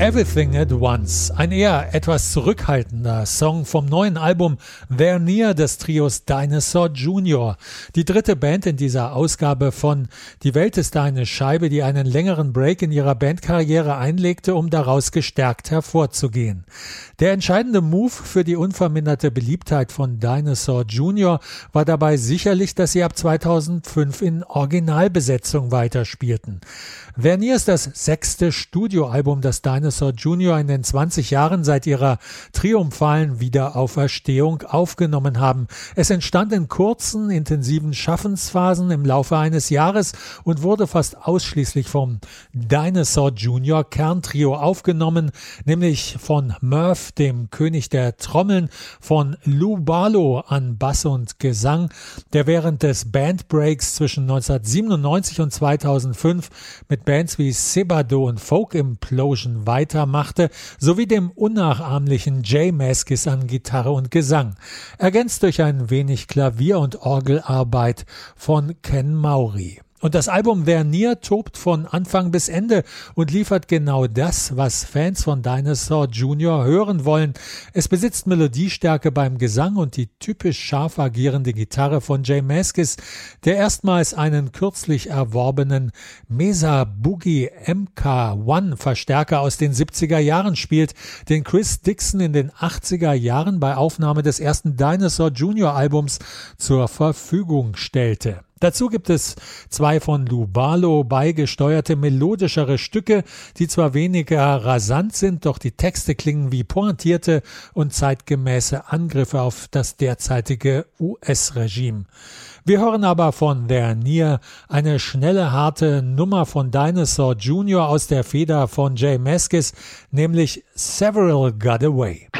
Everything at Once, ein eher etwas zurückhaltender Song vom neuen Album They're Near des Trios Dinosaur Jr., die dritte Band in dieser Ausgabe von Die Welt ist eine Scheibe, die einen längeren Break in ihrer Bandkarriere einlegte, um daraus gestärkt hervorzugehen. Der entscheidende Move für die unverminderte Beliebtheit von Dinosaur Jr. war dabei sicherlich, dass sie ab 2005 in Originalbesetzung weiterspielten. They're Near ist das 6. Studioalbum, das Dinosaur Jr. in den 20 Jahren seit ihrer triumphalen Wiederauferstehung aufgenommen haben. Es entstand in kurzen, intensiven Schaffensphasen im Laufe eines Jahres und wurde fast ausschließlich vom Dinosaur Jr. Kerntrio aufgenommen, nämlich von Murph, dem König der Trommeln, von Lou Barlow an Bass und Gesang, der während des Bandbreaks zwischen 1997 und 2005 mit Bands wie Sebado und Folk Implosion weitermachte, sowie dem unnachahmlichen J Mascis an Gitarre und Gesang, ergänzt durch ein wenig Klavier- und Orgelarbeit von Ken Maury. Und das Album They're Near tobt von Anfang bis Ende und liefert genau das, was Fans von Dinosaur Jr. hören wollen. Es besitzt Melodiestärke beim Gesang und die typisch scharf agierende Gitarre von J Mascis, der erstmals einen kürzlich erworbenen Mesa Boogie MK1 Verstärker aus den 70er Jahren spielt, den Chris Dixon in den 80er Jahren bei Aufnahme des ersten Dinosaur Jr. Albums zur Verfügung stellte. Dazu gibt es 2 von Lou Barlow beigesteuerte melodischere Stücke, die zwar weniger rasant sind, doch die Texte klingen wie pointierte und zeitgemäße Angriffe auf das derzeitige US-Regime. Wir hören aber von They're Near eine schnelle, harte Nummer von Dinosaur Jr. aus der Feder von J Mascis, nämlich Several Got Away.